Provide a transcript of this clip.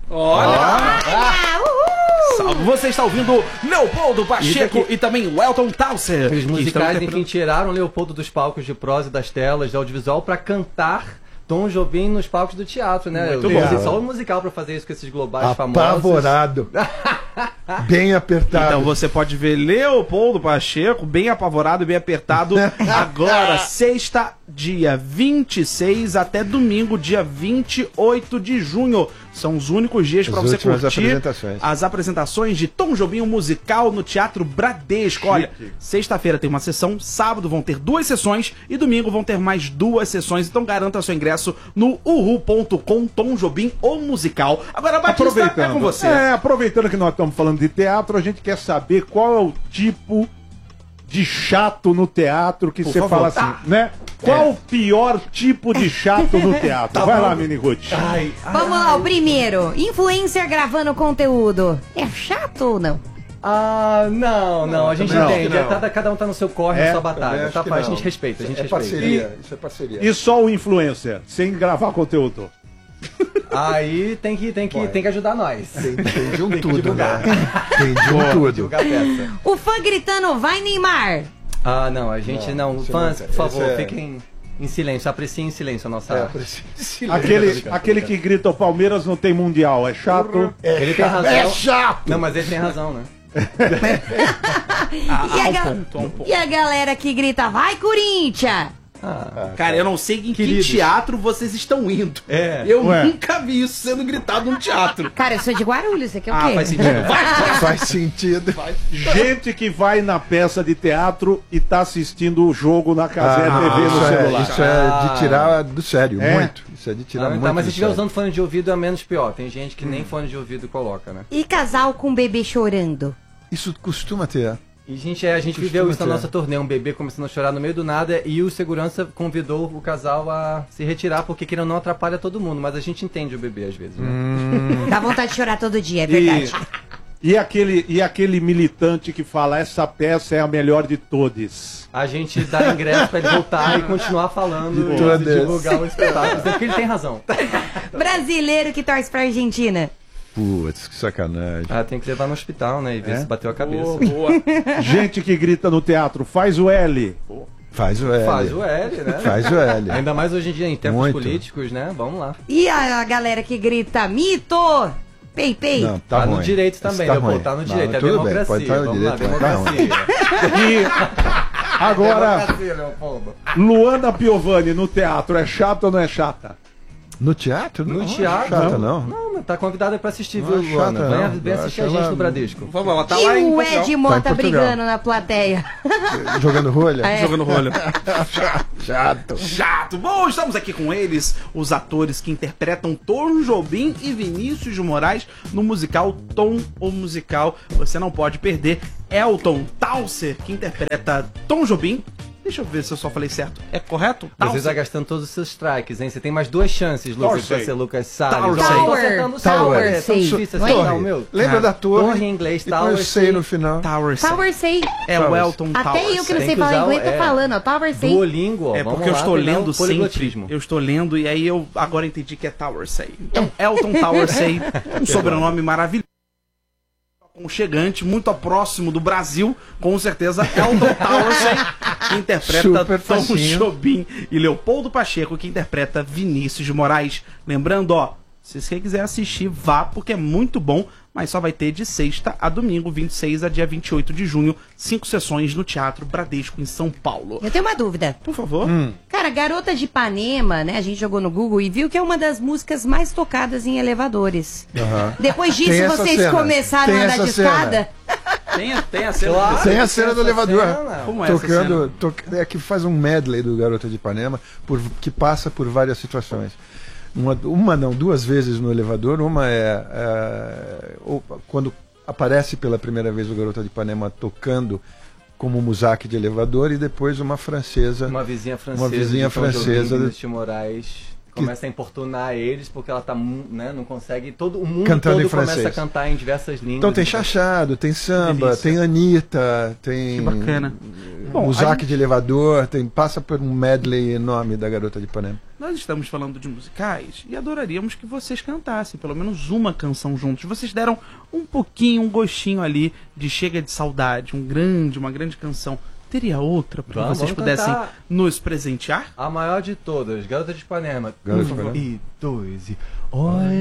Olha! Salve! Você está ouvindo Leopoldo Pacheco e também o Elton Towser. Os musicais, enfim, tiraram Leopoldo dos palcos de prosa e das telas de audiovisual para cantar Tom Jobim nos palcos do teatro, né? Muito bom. bom. Só o musical para fazer isso com esses globais famosos. Apavorado. Bem apertado. Então você pode ver Leopoldo Pacheco bem apavorado e bem apertado agora, sexta, dia 26 até domingo, dia 28 de junho. São os únicos dias para você curtir as apresentações de Tom Jobim, o musical, no Teatro Bradesco. Olha, sexta-feira tem uma sessão, sábado vão ter 2 sessões e domingo vão ter mais 2 sessões. Então garanta seu ingresso no uhu.com, Tom Jobim, o musical. Agora, Batista, é com você. Aproveitando que nós estamos falando de teatro, a gente quer saber qual é o tipo de chato no teatro que você fala assim, né? Qual o pior tipo de chato no teatro? Vai lá, Mini Ruth. Vamos lá, o primeiro. Influencer gravando conteúdo. É chato ou não? Ah, não, a gente não, entende. não. Cada um tá no seu corre, na sua batalha. Tá, a gente respeita, a gente respeita. Parceria, isso é parceria. E só o influencer, sem gravar conteúdo. Aí tem que ajudar nós. Tem de um tudo, divulgar. né? Tem de um tudo. Divulgar a peça. O fã gritando, vai Neymar. Ah, não, a gente não. Fãs, por favor, esse é- fiquem em silêncio, apreciem em silêncio a nossa arte. Aquele que grita o Palmeiras não tem mundial, é chato. Ele tem razão. É chato! Não, mas ele tem razão, né? E a galera que grita, vai Corinthians. Cara, eu não sei em Queridos. que teatro vocês estão indo. Eu nunca vi isso sendo gritado num teatro. Cara, eu sou de Guarulhos, você quer o quê? Faz sentido. Faz sentido. Gente que vai na peça de teatro e tá assistindo o jogo na casinha TV no celular. Isso é de tirar do sério, É? muito. Isso é de tirar muito Mas se do estiver sério. usando fone de ouvido é menos pior. Tem gente que nem fone de ouvido coloca, né? E casal com bebê chorando. Isso costuma ter. E a gente viveu isso na nossa turnê, um bebê começando a chorar no meio do nada e o segurança convidou o casal a se retirar porque querendo não atrapalha todo mundo, mas a gente entende o bebê às vezes, né? Dá vontade de chorar todo dia, é verdade. E aquele militante que fala, essa peça é a melhor de todas. A gente dá ingresso pra ele voltar e continuar falando todas. e divulgar o espetáculo, porque ele tem razão. Brasileiro que torce pra Argentina. Putz, que sacanagem. Ah, tem que levar no hospital, né, e ver se bateu a cabeça. Gente que grita no teatro, faz o L. Faz o L. Faz o L, né? Faz o L. Ainda mais hoje em dia em tempos Muito. políticos, né? Vamos lá. E a galera que grita, mito! Pei, pei. Não, tá Tá ruim. no direito também, Tá Leopoldo, ruim. tá no Não, direito, é tudo bem, democracia. pode estar no Vamos lá, direito, mas tá ruim. democracia. E agora, Luana Piovani no teatro, é chata ou não é chata? No teatro? No Não, teatro? Chata, não. Não, mas tá convidada pra assistir, Não viu, é Luana? chata, não. Vem assistir a Acho gente ela- no Bradesco. Vamos lá, tá E lá em o Portugal. Ed Mota Portugal. brigando na plateia. Jogando rolha? É. Jogando rolha. Chato. Chato. Bom, estamos aqui com eles, os atores que interpretam Tom Jobim e Vinícius de Moraes no musical Tom, o Musical. Você não pode perder. Elton Towser, que interpreta Tom Jobim. Deixa eu ver se eu só falei certo. É correto? Você Towser. tá gastando todos os seus strikes, hein? Você tem mais 2 chances, Lucas, pra Torsey. ser Lucas Salles. Torsey. Ó, tô Tower. acertando o Tower. Tower. É tão Sei. difícil Oi? acertar o meu. Lembra da torre? Torre em inglês, E põe Tower o sei no final. Tower. Tower Say. É o Elton Até Towser. eu que não Tem sei que falar usar o- inglês tô falando, ó. Tower Say. Duolingo, ó. É Vamos porque eu lá, estou treinar lendo o poliglotismo. sempre. Eu estou lendo e aí eu agora entendi que é Towersey. Então, Elton Towersey, um sobrenome maravilhoso. Chegante, muito próximo do Brasil, com certeza Elton Towersey, que interpreta Super Tom facinho. Jobim, e Leopoldo Pacheco, que interpreta Vinícius de Moraes. Lembrando, ó, se você quiser assistir, vá, porque é muito bom, mas só vai ter de sexta a domingo, 26 a dia 28 de junho, 5 sessões no Teatro Bradesco, em São Paulo. Eu tenho uma dúvida. Por favor. Cara, Garota de Ipanema, né? A gente jogou no Google e viu que é uma das músicas mais tocadas em elevadores. Depois Tem disso, essa vocês cena. começaram Tem a andar essa de cena. escada? Tem a cena. Claro. Tem a cena do essa elevador. cena. Como é essa Tocando, cena? é que faz um medley do Garota de Ipanema que passa por várias situações. Uma não, 2 vezes no elevador. Uma quando aparece pela primeira vez o Garota de Ipanema tocando como musaque de elevador, e depois uma francesa. Uma vizinha francesa. Uma vizinha de Tom Jobim, francesa. Vinícius de Moraes. começa a importunar eles porque ela tá, né, não consegue, todo o mundo Cantando todo em francês. começa a cantar em diversas línguas. Então tem Chachado, tem samba, Delícia. tem Anitta, tem Que bacana. Bom, o a Zaque gente- de elevador, passa por um medley enorme da Garota de Ipanema. Nós estamos falando de musicais e adoraríamos que vocês cantassem pelo menos uma canção juntos. Vocês deram um pouquinho, um gostinho ali de Chega de Saudade, uma grande canção. Teria outra para que Vamos vocês pudessem cantar. nos presentear? A maior de todas, Garota de Ipanema. Garota de 1 Ipanema. e 2 e... Olha